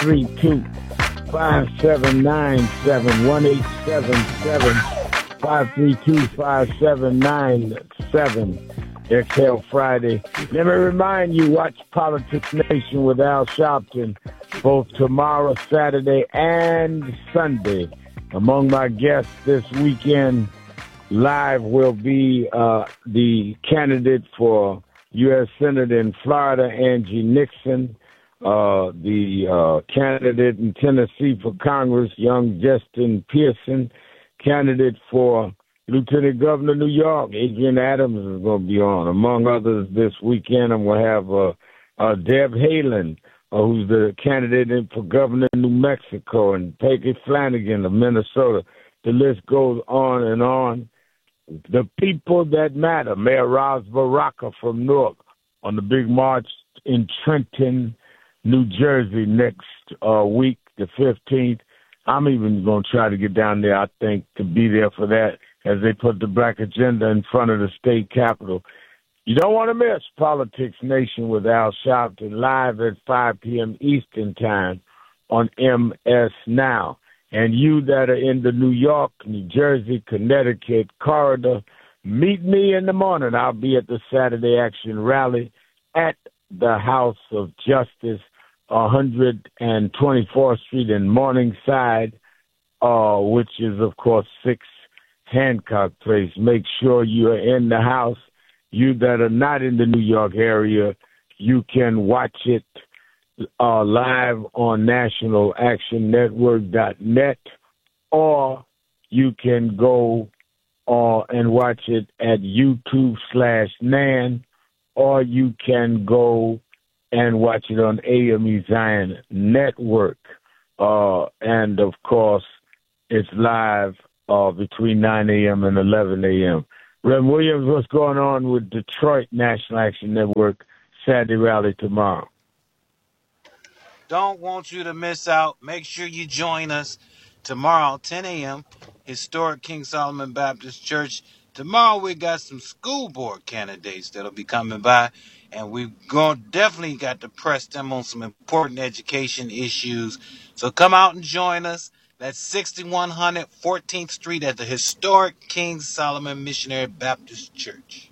532-5797, 1-877-532-5797. Exhale Friday. Let me remind you, watch Politics Nation with Al Sharpton both tomorrow, Saturday, and Sunday. Among my guests this weekend live will be the candidate for U.S. Senate in Florida, Angie Nixon, the candidate in Tennessee for Congress, young Justin Pearson, candidate for Lieutenant Governor of New York, Adrian Adams is going to be on. Among others, this weekend, I'm going to have Deb Haaland, who's the candidate for governor of New Mexico, and Peggy Flanagan of Minnesota. The list goes on and on. The people that matter. Mayor Ras Baraka from Newark on the big march in Trenton, New Jersey next week, the 15th. I'm even going to try to get down there, I think, to be there for that as they put the black agenda in front of the state capitol. You don't want to miss Politics Nation with Al Sharpton live at 5 p.m. Eastern Time on MS Now. And you that are in the New York, New Jersey, Connecticut corridor, meet me in the morning. I'll be at the Saturday Action Rally at the House of Justice, 124th Street in Morningside, which is, of course, 6 Hancock Place. Make sure you are in the house. You that are not in the New York area, you can watch it live on nationalactionnetwork.net, or you can go and watch it at YouTube/NAN, or you can go and watch it on AME Zion Network. And, of course, it's live between 9 a.m. and 11 a.m. Reverend Williams, what's going on with Detroit National Action Network Saturday rally tomorrow? Don't want you to miss out. Make sure you join us tomorrow, 10 a.m., historic King Solomon Baptist Church. Tomorrow we got some school board candidates that'll be coming by, and we've definitely got to press them on some important education issues. So come out and join us. That's 6100 14th Street at the historic King Solomon Missionary Baptist Church.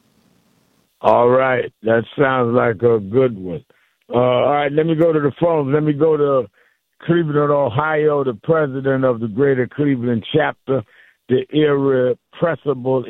All right. That sounds like a good one. All right, let me go to the phones. Let me go to Cleveland, Ohio, the president of the Greater Cleveland chapter, the irrepressible,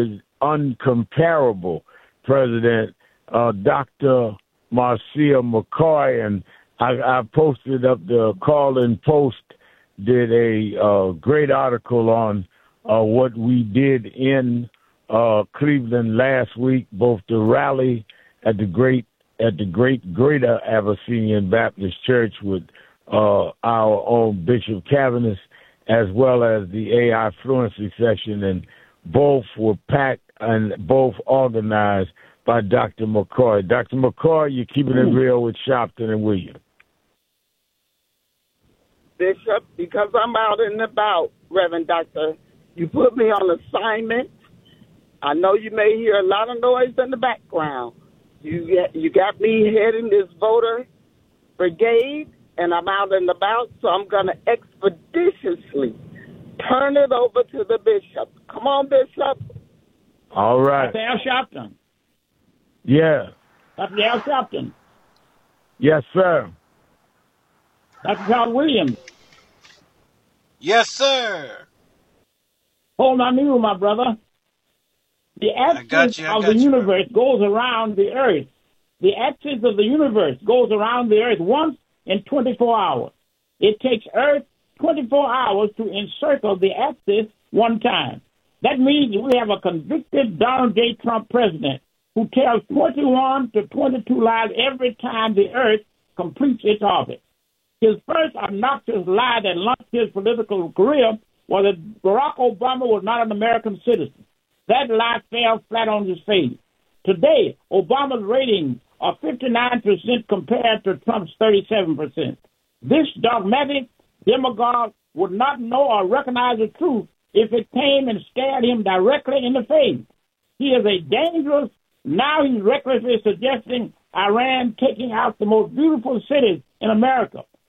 uncomparable president, Dr. Marcia McCoy. And I posted up the Call-In Post, did a great article on what we did in Cleveland last week, both the rally at the Greater Abyssinian Baptist Church with our own Bishop Cavanis, as well as the AI Fluency session, and both were packed and both organized by Dr. McCoy. Dr. McCoy, you're keeping it real with Sharpton and Williams. Bishop, because I'm out and about, Reverend Doctor, you put me on assignment. I know you may hear a lot of noise in the background. You got me heading this voter brigade, and I'm out and about, so I'm going to expeditiously turn it over to the bishop. Come on, Bishop. All right. Dr. Al Sharpton. Yeah. Dr. Al Sharpton. Yes, sir. Dr. Charles Williams. Yes, sir. Hold on to my brother. The axis of the universe goes around the earth. The axis of the universe goes around the earth once in 24 hours. It takes Earth 24 hours to encircle the axis one time. That means we have a convicted Donald J. Trump president who tells 21 to 22 lies every time the Earth completes its orbit. His first obnoxious lie that launched his political career was that Barack Obama was not an American citizen. That lie fell flat on his face. Today, Obama's ratings are 59% compared to Trump's 37%. This dogmatic demagogue would not know or recognize the truth if it came and stared him directly in the face. He is a dangerous, now he's recklessly suggesting Iran taking out the most beautiful cities in America.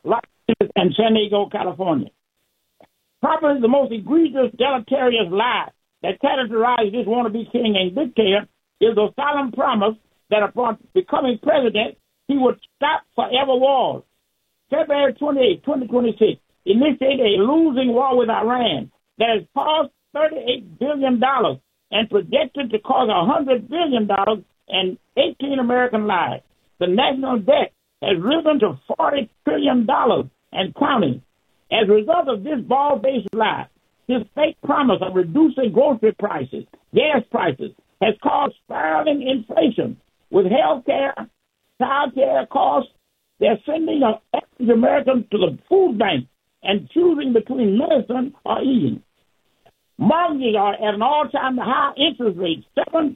Los Angeles, and San Diego, California. Probably the most egregious, deleterious lie that characterized this wannabe king and dictator is the solemn promise that upon becoming president, he would stop forever wars. February 28, 2026, initiated a losing war with Iran that has cost $38 billion and projected to cost $100 billion and 18 American lives. The national debt has risen to $40 trillion and counting. As a result of this bald-faced lie, this fake promise of reducing grocery prices, gas prices, has caused spiraling inflation. With health care, child care costs, they're sending average Americans to the food bank and choosing between medicine or eating. Mortgages are at an all-time high interest rate, 7%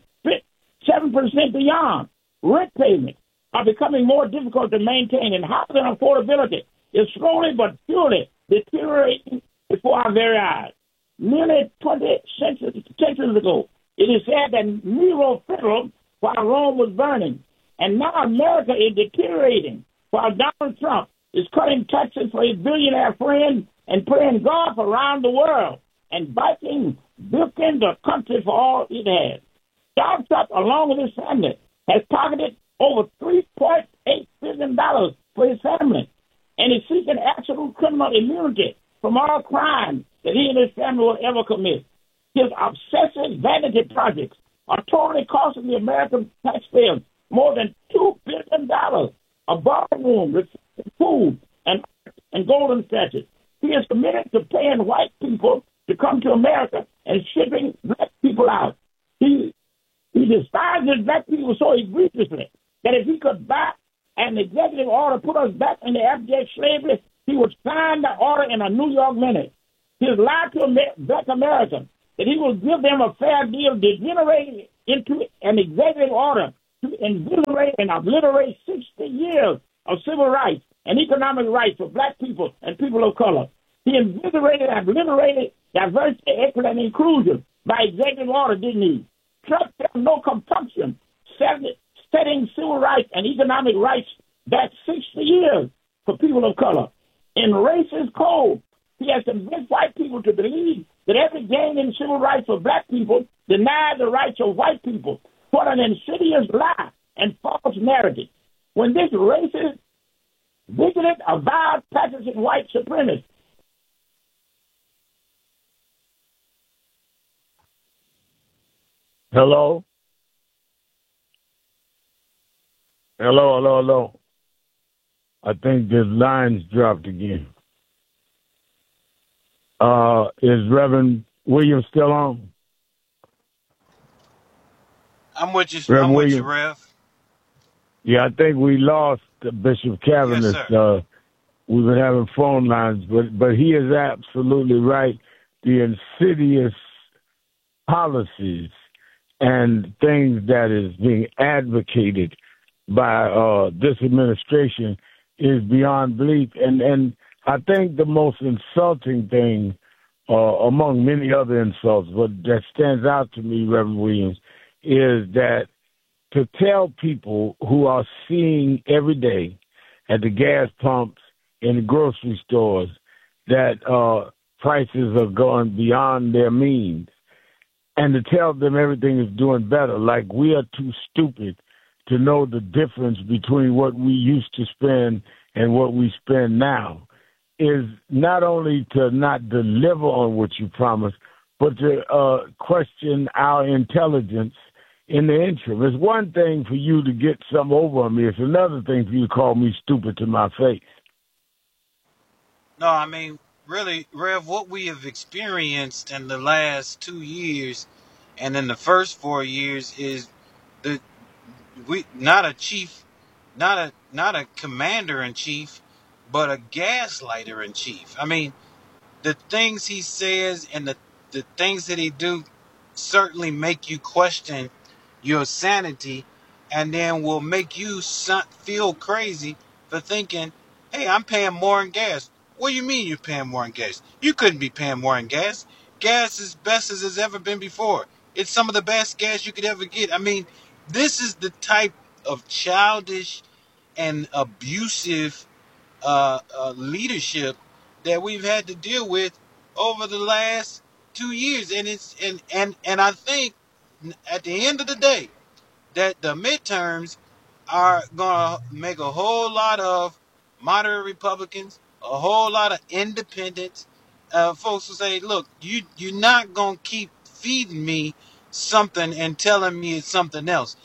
beyond. Rent payments are becoming more difficult to maintain, and housing affordability is slowly but surely deteriorating before our very eyes. Nearly 20 centuries ago, it is said that Nero fiddled while Rome was burning, and now America is deteriorating while Donald Trump is cutting taxes for his billionaire friends and playing golf around the world and biking bilking the country for all it has. Donald Trump, along with his family, has pocketed over $3.8 billion for his family, and is seeking absolute criminal immunity from all crimes that he and his family will ever commit. His obsessive vanity projects are totally costing the American taxpayers more than $2 billion, a ballroom, food, and golden statues. He is committed to paying white people to come to America and shipping black people out. He despises black people so egregiously that if he could buy an executive order to put us back in the abject slavery, he would sign the order in a New York minute. He has lied to black Americans that he will give them a fair deal, degenerated into an executive order to invigorate and obliterate 60 years of civil rights and economic rights for black people and people of color. He invigorated and obliterated diversity, equity, and inclusion by executive order, didn't he? Trump felt no compunction setting civil rights and economic rights back 60 years for people of color. In racist code, he has convinced white people to believe that every gain in civil rights for black people denies the rights of white people. What an insidious lie and false narrative. When this racist, bigoted, avowed, practicing white supremacist Hello? Hello. I think this line's dropped again. Is Reverend Williams still on? I'm with you, Rev. Yeah, I think we lost Bishop Cavaniss. Yes, sir. We've been having phone lines, but he is absolutely right. The insidious policies and things that is being advocated by this administration is beyond belief. And I think the most insulting thing, among many other insults, but that stands out to me, Reverend Williams, is that to tell people who are seeing every day at the gas pumps, in the grocery stores, that prices are going beyond their means, and to tell them everything is doing better, like we are too stupid to know the difference between what we used to spend and what we spend now, is not only to not deliver on what you promised, but to question our intelligence in the interim. It's one thing for you to get some over on me. It's another thing for you to call me stupid to my face. No, I mean, really, Rev, what we have experienced in the last 2 years and in the first 4 years is not a commander in chief, but a gaslighter in chief. I mean, the things he says and the things that he do certainly make you question your sanity, and then will make you feel crazy for thinking, hey, I'm paying more in gas. What do you mean you're paying more in gas? You couldn't be paying more in gas. Gas is best as it's ever been before. It's some of the best gas you could ever get. I mean, this is the type of childish and abusive leadership that we've had to deal with over the last 2 years. And I think at the end of the day that the midterms are going to make a whole lot of moderate Republicans, a whole lot of independents, folks will say, look, you're not going to keep feeding me something and telling me it's something else.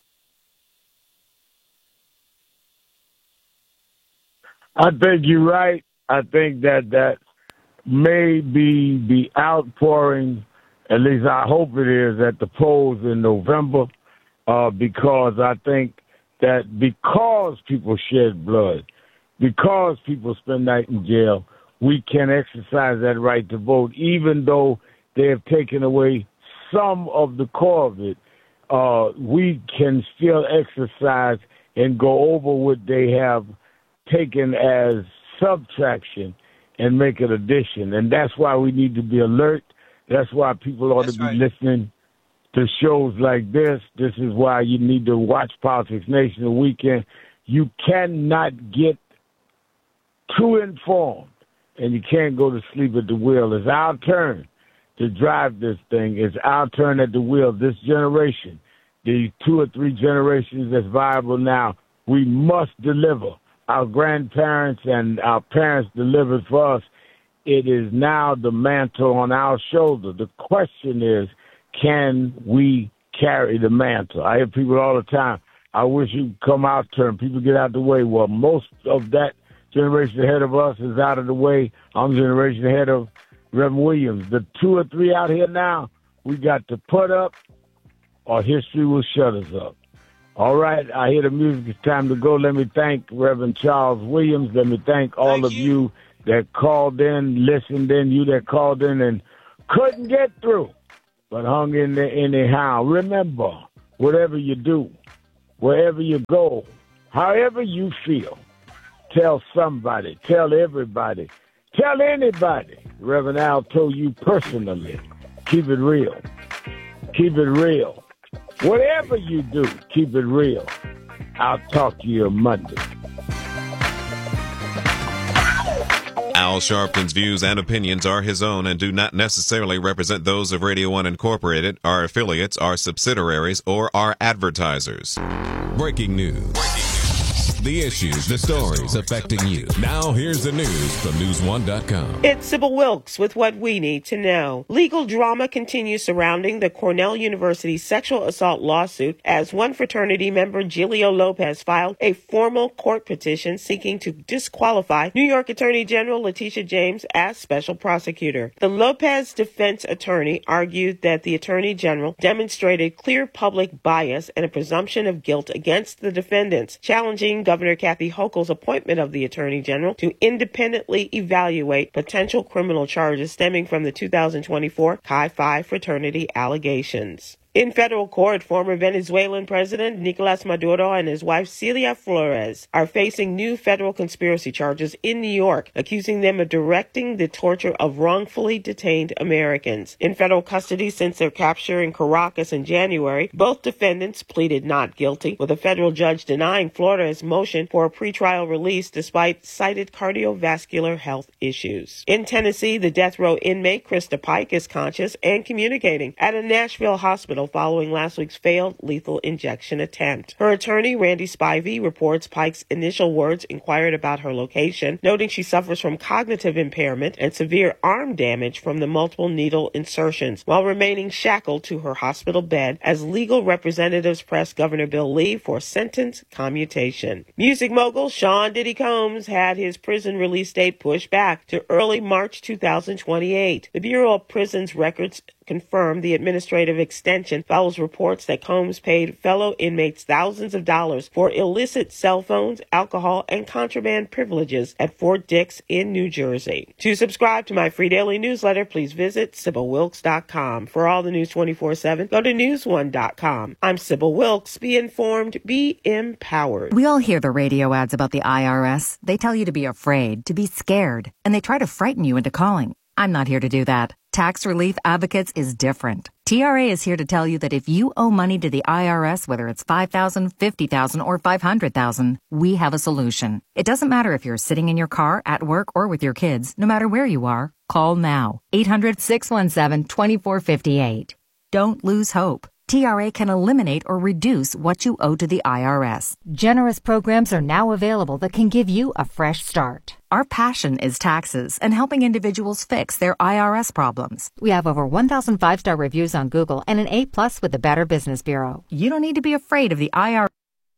I think you're right. I think that may be the outpouring, at least I hope it is, at the polls in November, because I think that because people shed blood, because people spend night in jail, we can exercise that right to vote, even though they have taken away some of the core of it. We can still exercise and go over what they have taken as subtraction and make it addition. And that's why we need to be alert. That's why people ought to be listening to shows like this. This is why you need to watch Politics Nation the weekend. You cannot get too informed, and you can't go to sleep at the wheel. It's our turn to drive this thing. It's our turn at the wheel. This generation, the 2 or 3 generations that's viable now, we must deliver. Our grandparents and our parents delivered for us. It is now the mantle on our shoulder. The question is, can we carry the mantle? I hear people all the time, I wish you'd come out turn. People get out the way. Well, most of that generation ahead of us is out of the way. I'm a generation ahead of Reverend Williams. The 2 or 3 out here now, we got to put up or history will shut us up. All right, I hear the music. It's time to go. Let me thank Reverend Charles Williams. Let me thank all of you that called in, listened in, you that called in and couldn't get through, but hung in there anyhow. Remember, whatever you do, wherever you go, however you feel, tell somebody, tell everybody, tell anybody. Reverend Al told you personally, keep it real. Keep it real. Whatever you do, keep it real. I'll talk to you Monday. Al Sharpton's views and opinions are his own and do not necessarily represent those of Radio One Incorporated, our affiliates, our subsidiaries, or our advertisers. Breaking news. The issues, the stories affecting you. Now here's the news from News1.com. It's Sybil Wilkes with what we need to know. Legal drama continues surrounding the Cornell University sexual assault lawsuit as one fraternity member, Giglio Lopez, filed a formal court petition seeking to disqualify New York Attorney General Letitia James as special prosecutor. The Lopez defense attorney argued that the Attorney General demonstrated clear public bias and a presumption of guilt against the defendants, challenging Governor Kathy Hochul's appointment of the Attorney General to independently evaluate potential criminal charges stemming from the 2024 Chi Phi fraternity allegations. In federal court, former Venezuelan President Nicolas Maduro and his wife Celia Flores are facing new federal conspiracy charges in New York, accusing them of directing the torture of wrongfully detained Americans. In federal custody since their capture in Caracas in January, both defendants pleaded not guilty, with a federal judge denying Flores' motion for a pretrial release despite cited cardiovascular health issues. In Tennessee, the death row inmate Krista Pike is conscious and communicating at a Nashville hospital following last week's failed lethal injection attempt. Her attorney, Randy Spivey, reports Pike's initial words inquired about her location, noting she suffers from cognitive impairment and severe arm damage from the multiple needle insertions, while remaining shackled to her hospital bed as legal representatives press Governor Bill Lee for sentence commutation. Music mogul Sean Diddy Combs had his prison release date pushed back to early March 2028. The Bureau of Prisons Records confirmed the administrative extension follows reports that Combs paid fellow inmates thousands of dollars for illicit cell phones, alcohol, and contraband privileges at Fort Dix in New Jersey. To subscribe to my free daily newsletter, please visit SybilWilkes.com. For all the news 24/7, go to News1.com. I'm Sybil Wilkes. Be informed, be empowered. We all hear the radio ads about the IRS. They tell you to be afraid, to be scared, and they try to frighten you into calling. I'm not here to do that. Tax Relief Advocates is different. TRA is here to tell you that if you owe money to the IRS, whether it's $5,000, $50,000, or $500,000, we have a solution. It doesn't matter if you're sitting in your car, at work, or with your kids. No matter where you are, call now. 800-617-2458. Don't lose hope. TRA can eliminate or reduce what you owe to the IRS. Generous programs are now available that can give you a fresh start. Our passion is taxes and helping individuals fix their IRS problems. We have over 1,000 5-star reviews on Google and an A+ with the Better Business Bureau. You don't need to be afraid of the IRS.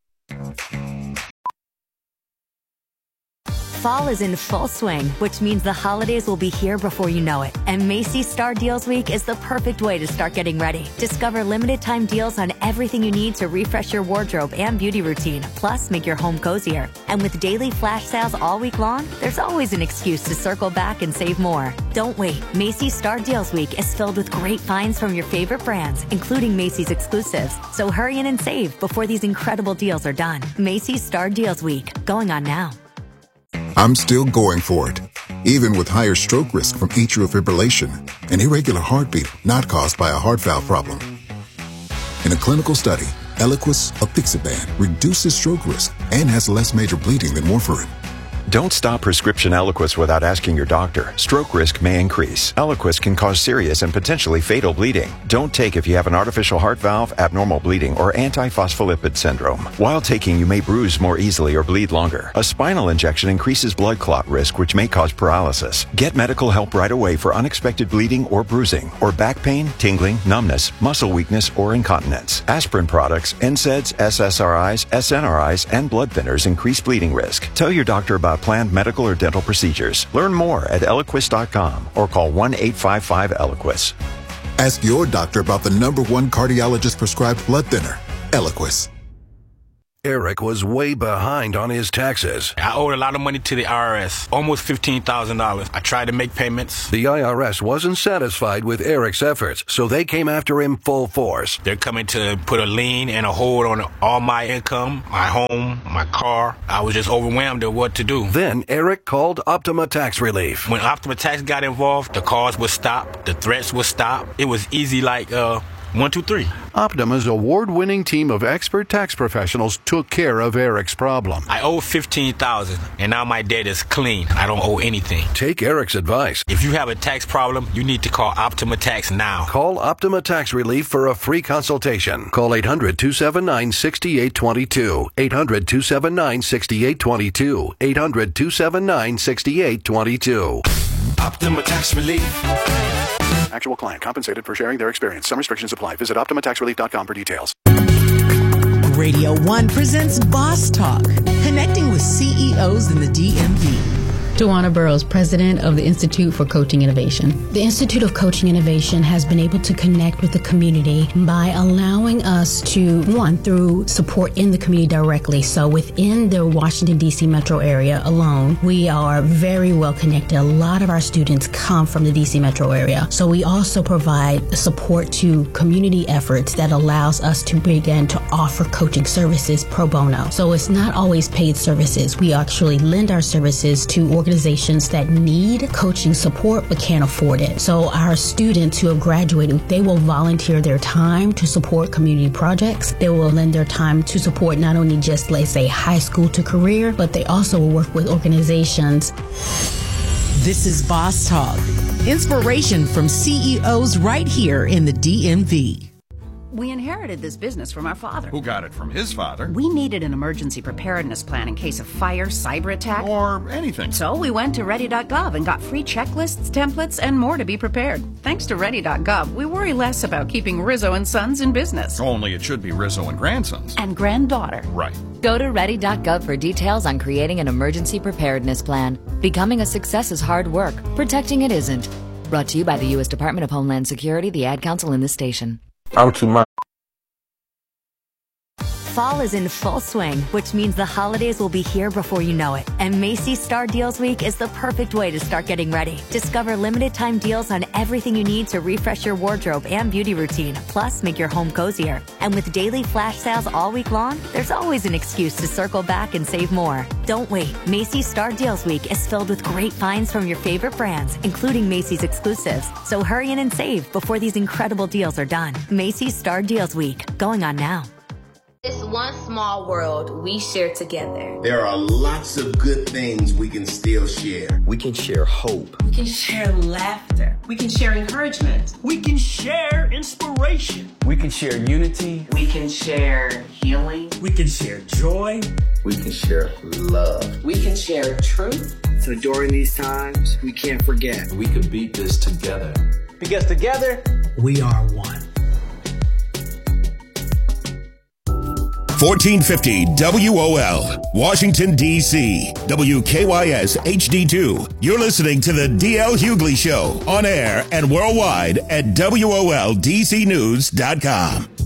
Fall is in full swing, which means the holidays will be here before you know it. And Macy's Star Deals Week is the perfect way to start getting ready. Discover limited time deals on everything you need to refresh your wardrobe and beauty routine, plus make your home cozier. And with daily flash sales all week long, there's always an excuse to circle back and save more. Don't wait. Macy's Star Deals Week is filled with great finds from your favorite brands, including Macy's exclusives. So hurry in and save before these incredible deals are done. Macy's Star Deals Week, going on now. I'm still going for it, even with higher stroke risk from atrial fibrillation, an irregular heartbeat not caused by a heart valve problem. In a clinical study, Eliquis apixaban reduces stroke risk and has less major bleeding than warfarin. Don't stop prescription Eliquis without asking your doctor. Stroke risk may increase. Eliquis can cause serious and potentially fatal bleeding. Don't take if you have an artificial heart valve, abnormal bleeding, or antiphospholipid syndrome. While taking, you may bruise more easily or bleed longer. A spinal injection increases blood clot risk, which may cause paralysis. Get medical help right away for unexpected bleeding or bruising, or back pain, tingling, numbness, muscle weakness, or incontinence. Aspirin products, NSAIDs, SSRIs, SNRIs, and blood thinners increase bleeding risk. Tell your doctor about planned medical or dental procedures. Learn more at Eliquis.com or call 1-855-ELIQUIS. Ask your doctor about the #1 cardiologist prescribed blood thinner, Eliquis. Eric was way behind on his taxes. I owed a lot of money to the IRS, almost $15,000. I tried to make payments. The IRS wasn't satisfied with Eric's efforts, so they came after him full force. They're coming to put a lien and a hold on all my income, my home, my car. I was just overwhelmed at what to do. Then Eric called Optima Tax Relief. When Optima Tax got involved, the calls would stop, the threats would stop. It was easy like 1, 2, 3. Optima's award-winning team of expert tax professionals took care of Eric's problem. I owe $15,000, and now my debt is clean. I don't owe anything. Take Eric's advice. If you have a tax problem, you need to call Optima Tax now. Call Optima Tax Relief for a free consultation. Call 800-279-6822. 800-279-6822. 800-279-6822. Optima Tax Relief. Actual client compensated for sharing their experience. Some restrictions apply. Visit OptimaTaxRelief.com for details. Radio 1 presents Boss Talk, connecting with CEOs in the DMV. Tawana Burrows, president of the Institute for Coaching Innovation. The Institute of Coaching Innovation has been able to connect with the community by allowing us to, one, through support in the community directly. So within the Washington, D.C. metro area alone, we are very well connected. A lot of our students come from the D.C. metro area. So we also provide support to community efforts that allows us to begin to offer coaching services pro bono. So it's not always paid services. We actually lend our services to organizations that need coaching support but can't afford it. So our students who have graduated, they will volunteer their time to support community projects. They will lend their time to support not only just, let's say, high school to career, but they also will work with organizations. This is Boss Talk, inspiration from CEOs right here in the DMV. We inherited this business from our father. Who got it from his father? We needed an emergency preparedness plan in case of fire, cyber attack, or anything. So we went to Ready.gov and got free checklists, templates, and more to be prepared. Thanks to Ready.gov, we worry less about keeping Rizzo and Sons in business. Only it should be Rizzo and Grandsons. And granddaughter. Right. Go to Ready.gov for details on creating an emergency preparedness plan. Becoming a success is hard work. Protecting it isn't. Brought to you by the U.S. Department of Homeland Security, the Ad Council, and this station. I'm too much. Fall is in full swing, which means the holidays will be here before you know it. And Macy's Star Deals Week is the perfect way to start getting ready. Discover limited time deals on everything you need to refresh your wardrobe and beauty routine, plus make your home cozier. And with daily flash sales all week long, there's always an excuse to circle back and save more. Don't wait. Macy's Star Deals Week is filled with great finds from your favorite brands, including Macy's exclusives. So hurry in and save before these incredible deals are done. Macy's Star Deals Week, going on now. It's one small world we share together. There are lots of good things we can still share. We can share hope. We can share laughter. We can share encouragement. We can share inspiration. We can share unity. We can share healing. We can share joy. We can share love. We can share truth. So during these times, we can't forget. We can beat this together. Because together, we are one. 1450 WOL, Washington, D.C. WKYS HD2. You're listening to the D.L. Hughley Show on air and worldwide at WOLDCnews.com.